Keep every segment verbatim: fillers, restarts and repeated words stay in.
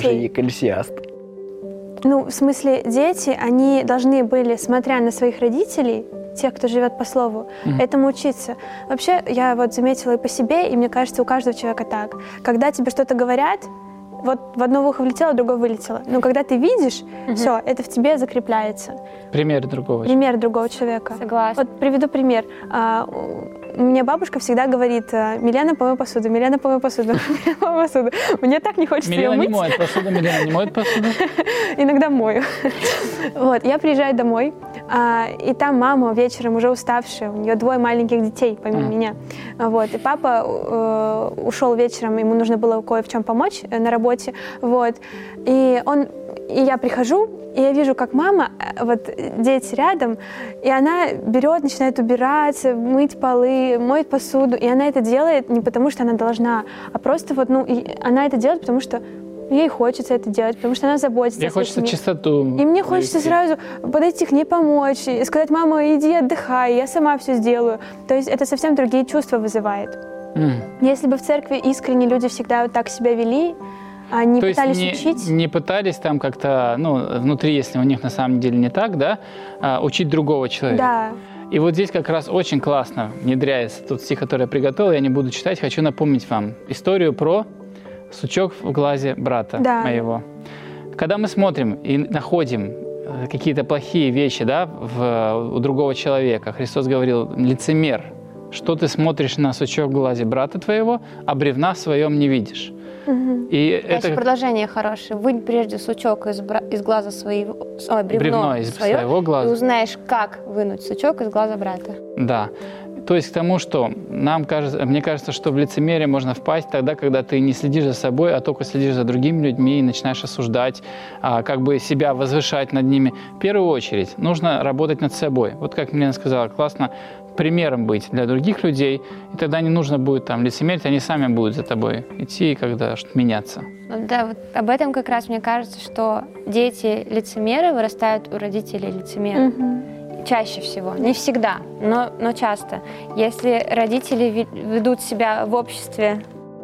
даже екклесиаст. Ну, в смысле, дети, они должны были, смотря на своих родителей, тех, кто живет по слову, mm-hmm. этому учиться. Вообще, я вот заметила и по себе, и мне кажется, у каждого человека так. Когда тебе что-то говорят, вот в одно ухо влетело, в другое вылетело. Но когда ты видишь, mm-hmm. все, это в тебе закрепляется. Пример другого человека. Пример другого человека. Согласна. Вот приведу пример. У меня бабушка всегда говорит: Милена, помой посуду, Милена, помой посуду, Милена, помой посуду. Мне так не хочется ее мыть. Милена не моет посуду, Милена не моет посуду. Иногда мою. Вот, я приезжаю домой, и там мама вечером уже уставшая, у нее двое маленьких детей, помимо меня. Вот, и папа ушел вечером, ему нужно было кое в чем помочь на работе. Вот, и он, и я прихожу, и я вижу, как мама, вот дети рядом, и она берет, начинает убирать, мыть полы, моет посуду. И она это делает не потому, что она должна, а просто вот, ну, и она это делает, потому что ей хочется это делать, потому что она заботится. Ей хочется чистоту. И мне хочется сразу подойти к ней, помочь, и сказать: мама, иди отдыхай, я сама все сделаю. То есть это совсем другие чувства вызывает. Mm. Если бы в церкви искренне люди всегда вот так себя вели, они То пытались есть не, учить. не пытались там как-то, ну, внутри, если у них на самом деле не так, да, учить другого человека. Да. И вот здесь как раз очень классно внедряется тот стих, который я приготовил, я не буду читать, хочу напомнить вам историю про сучок в глазе брата да. моего. Когда мы смотрим и находим какие-то плохие вещи, да, в, у другого человека, Христос говорил: лицемер, что ты смотришь на сучок в глазе брата твоего, а бревна в своем не видишь. Угу. И это продолжение хорошее. Вынь прежде сучок из, бра... из глаза своего, ой, бревно, бревно из свое, своего глаза. И узнаешь, как вынуть сучок из глаза брата. Да. То есть к тому, что нам кажется, мне кажется, что в лицемерие можно впасть тогда, когда ты не следишь за собой, а только следишь за другими людьми и начинаешь осуждать, как бы себя возвышать над ними. В первую очередь нужно работать над собой. Вот как Милена сказала, классно примером быть для других людей, и тогда не нужно будет там лицемерить, они сами будут за тобой идти и когда что-то меняться. Да, вот об этом как раз мне кажется, что дети лицемеры вырастают у родителей лицемеров. Mm-hmm. Чаще всего, не всегда, но, но часто. Если родители ведут себя в обществе...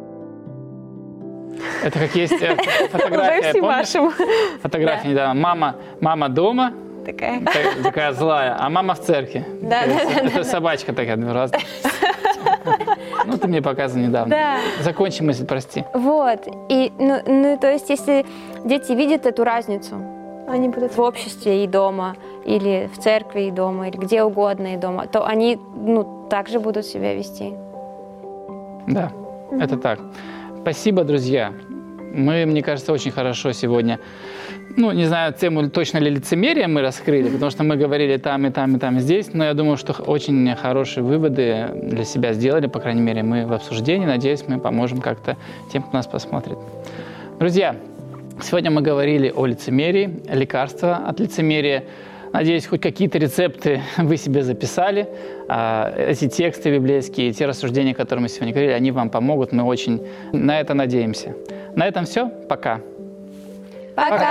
Это как есть фотография, помнишь? Фотография недавно. Мама, мама дома, Такая. такая злая, а мама в церкви. Да, да, да, это да, собачка такая разная. Ну, ты мне показывал недавно. Да. Закончи мысль, прости. Вот. И, ну, ну, то есть, если дети видят эту разницу, они будут в обществе и дома, или в церкви и дома, или где угодно и дома, то они, ну, также будут себя вести. Да, mm-hmm. это так. Спасибо, друзья. Мы, мне кажется, очень хорошо сегодня, ну, не знаю, тему точно ли лицемерия мы раскрыли, потому что мы говорили там, и там, и там, и здесь, но я думаю, что очень хорошие выводы для себя сделали, по крайней мере, мы в обсуждении. Надеюсь, мы поможем как-то тем, кто нас посмотрит. Друзья, сегодня мы говорили о лицемерии, лекарства от лицемерия. Надеюсь, хоть какие-то рецепты вы себе записали. Эти тексты библейские, те рассуждения, о которых мы сегодня говорили, они вам помогут. Мы очень на это надеемся. На этом все. Пока. Пока. Пока.